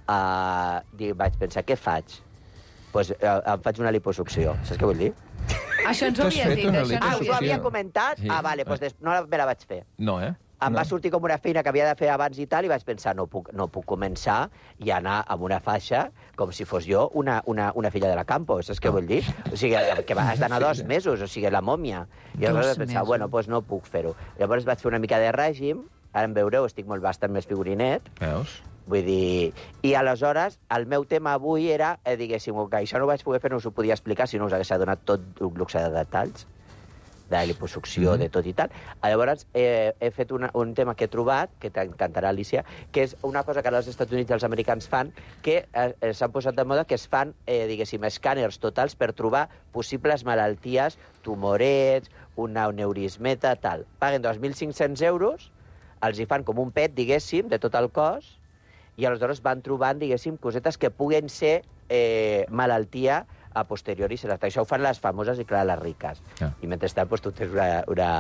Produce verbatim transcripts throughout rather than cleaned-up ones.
Uh, vaig pensar, què faig? Doncs pues, uh, em faig una liposucció. Saps què vull dir? Això ens ho havies dit. Això Ah, us ho havia comentat? Sí. Ah, vale, doncs no me la vaig fer. No, eh? Em no. va sortir com una feina que havia de fer abans i tal, i vaig pensar, no puc, no puc començar i anar amb una faixa com si fos jo una, una, una filla de la Campo, saps què vull dir? O sigui, que has d'anar dos mesos, o sigui, la mòmia. I llavors vaig pensar, bueno, doncs no puc fer-ho. Llavors vaig fer una mica de règim, ara em veureu, estic molt bastant més figurinet. Veus? Vull dir... I aleshores, el meu tema avui era, eh, diguéssim, que això no ho vaig poder fer, no us ho podia explicar, si no us hagués donat tot un luxe de detalls, de liposucció, mm-hmm. de tot i tal. Llavors, eh, he fet una, un tema que he trobat, que t'encantarà, Alicia, que és una cosa que als Estats Units els americans fan, que eh, s'han posat de moda, que es fan, eh, diguéssim, escàners totals per trobar possibles malalties, tumorets, una aneurismeta, tal. Paguen dos mil cinc-cents euros, els hi fan com un pet, diguéssim, de tot el cos, i aleshores van trobant, diguéssim, cosetes que puguen ser eh, malaltia a posteriori. Això ho fan les famoses i, clar, les riques. Ah. I mentrestant, doncs, tu tens una, una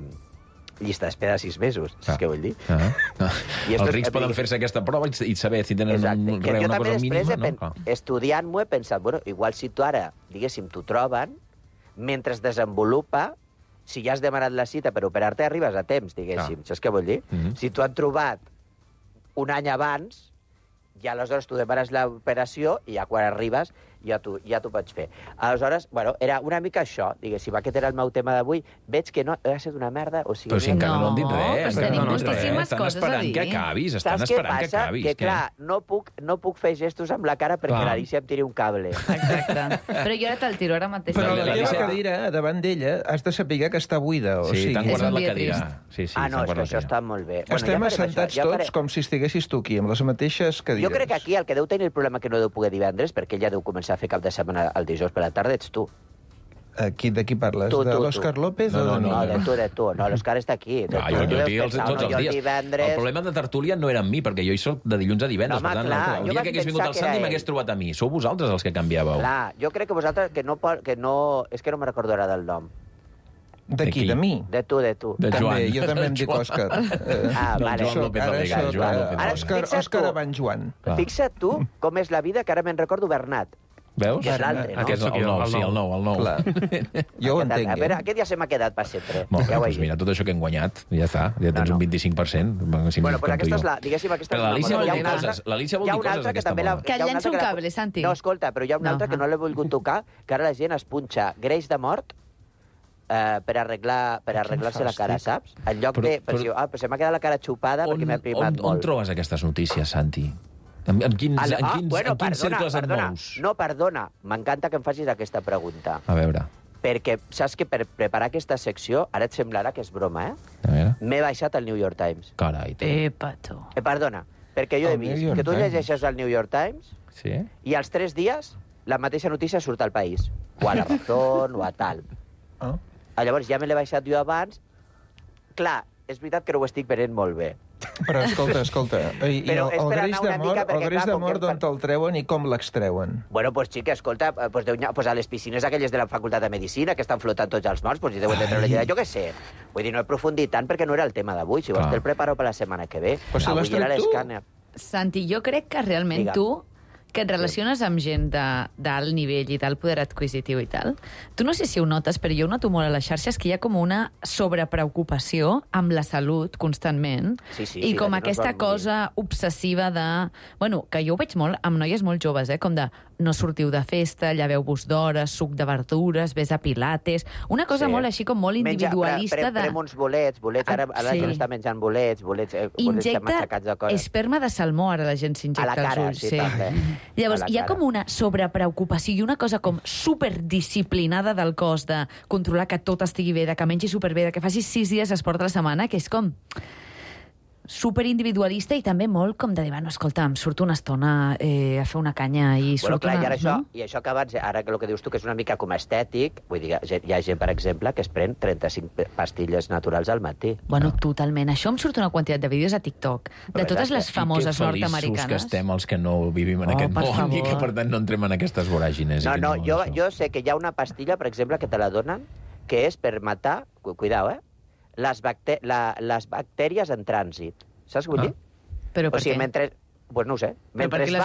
llista d'espera de sis mesos, saps ah. què vull dir? Ah. Ah. I els rics poden fer-se aquesta prova i saber si tenen un, re, una cosa mínima, no? Pen... Estudiant-m'ho he pensat, bueno, igual si tu ara, diguéssim, t'ho troben, mentre es desenvolupa, si ja has demanat la cita per operar-te, arribes a temps, diguéssim. Ah. Saps què vull dir? Mm-hmm. Si tu han trobat un any abans, i aleshores tu demanes l'operació i ja quan arribes ja t'ho ja pots fer. Aleshores, bueno, era una mica això, diguéssim, aquest era el meu tema d'avui. Veig que no ha estat una merda, o sigui... Però si encara no han dit res. Però tenim moltíssimes coses a dir. Estan esperant que acabis, estan esperant que acabis. Que, clar, no puc, no puc fer gestos amb la cara perquè l'Alicia em tiri un cable. Exacte. Però jo ara te'l tiro ara mateix. Però la teva cadira, davant d'ella, has de saber que està buida. Sí, t'han guardat la cadira. Ah, no, és que això està molt bé. Estem assentats tots com si estiguessis tu aquí, amb les mateixes cadires. Jo crec que aquí el que deu tenir el problema que no deu poder divendres, perquè ella deu començar a fer cap de setmana el dijous per la tarda, ets tu. Aquí, de qui parles? Tu, de tu, l'Òscar tu. López no, o de no, mi? No, de tu, de tu. No, l'Òscar està aquí. No, jo, jo, jo, els, tots els dies. Divendres... El problema de tertúlia no era amb mi, perquè jo hi soc de dilluns a divendres. No, home, per tant, clar, el dia que hagués vingut el Santi m'hagués trobat a mi. Sou vosaltres els que canviàveu. Clar, jo crec que vosaltres... Que no, que no, és que no me recordo ara del nom. De qui? De mi? De tu, de tu. De Joan. També, jo també em dic Òscar. Ah, vale. Joan López Aldegar. Òscar, Òscar Abans Joan. Fixa't tu com és la vida, que ara me'n recordo Bernat. Veus? Que és l'altre, no? Aquest és el nou, sí, el nou, el nou. Jo ho entenc. A veure, aquest ja se m'ha quedat per sempre. Molt bé, doncs mira, tot això que hem guanyat, ja està, ja tens un vint-i-cinc per cent. Bueno, però aquesta és la, diguéssim, aquesta és una cosa. Però l'Alicia vol dir coses, l'Alicia vol dir coses aquesta moda. Que llença un cable, Santi. No, escolta, però hi ha una altra que no l'he volgut tocar, que ara la gent es punxa greix de mort Uh, per arreglar per arreglar-se la cara, saps? En lloc però, de... Però, però, ah, però se m'ha quedat la cara xupada on, perquè m'ha primat on, molt. On trobes aquestes notícies, Santi? En, en quins, Al, en ah, quins, bueno, en quins perdona, cercles perdona. et mous? No, perdona. M'encanta que em facis aquesta pregunta. A veure. Perquè saps que per preparar aquesta secció, ara et semblarà que és broma, eh? A veure. M'he baixat al New York Times. Carai, tu. Epa, tu. Eh, perdona, perquè jo he vist que tu llegeixes al New York Times sí? I als tres dies la mateixa notícia surt al País. O a La Razón, o a tal. Ah. Llavors ja me l'he baixat jo abans. Clar, és veritat que no ho estic venent molt bé. Però escolta, escolta, i, Però i el, el greix de mort, perquè, el greix clar, de mort d'on per... te'l treuen i com l'extreuen? Bueno, pues xica, escolta, pues, deu, pues a les piscines aquelles de la Facultat de Medicina que estan flotant tots els morts, pues hi deuen de treure la jo què sé. Vull dir, no he aprofundit tant perquè no era el tema d'avui, si vols te'l preparo per la setmana que ve. Pues si l'has tret tu? Santi, jo crec que realment Digue. tu, que et relaciones amb gent d'alt nivell i d'alt poder adquisitiu i tal, tu no sé si ho notes, però jo ho noto molt a les xarxes que hi ha com una sobrepreocupació amb la salut constantment sí, sí, i sí, com aquesta cosa obsessiva de... Bueno, que jo ho veig molt amb noies molt joves, eh? Com de no sortiu de festa, lleveu-vos d'hores, suc de verdures, ves a pilates... Una cosa sí. molt així com molt individualista Menja, pre, pre, de... Prem uns bolets, bolets, ara, ara sí. la gent està menjant bolets, bolets, eh, bolets matxacats de coses. Esperma de salmó, ara la gent s'injecta als ulls. Sí, sí. També. Llavors, hi ha com una sobrepreocupació i una cosa com superdisciplinada del cos de controlar que tot estigui bé, de que mengi superbé, de que facis sis dies esport a la setmana, que és com superindividualista i també molt com de dir, bueno, escolta, em surto una estona eh, a fer una canya i bueno, surto clar, una... I, ara això, no? I això que abans, ara que el que dius tu, que és una mica com estètic, vull dir, hi ha gent, per exemple, que es pren trenta-cinc pastilles naturals al matí. Bueno, no. Totalment. Això em surt una quantitat de vídeos a TikTok, de Però totes les famoses nord-americanes. I que feliços que estem els que no vivim en oh, aquest món favor. i que, per tant, no entrem en aquestes voràgines. No, no, no, jo, això. jo sé que hi ha una pastilla, per exemple, que te la donen, que és per matar, cuidao, eh, les, bacte la, les bactèries en trànsit. Saps què vull dir? Ah. Però per o sigui, què? mentre... Pues no ho sé. Però per què les